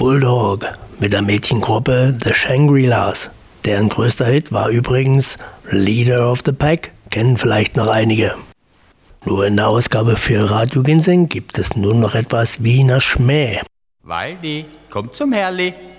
Bulldog mit der Mädchengruppe The Shangri-Las. Deren größter Hit war übrigens Leader of the Pack, kennen vielleicht noch einige. Nur in der Ausgabe für Radio Ginseng gibt es nun noch etwas Wiener Schmäh. Waldi, komm zum Herrli.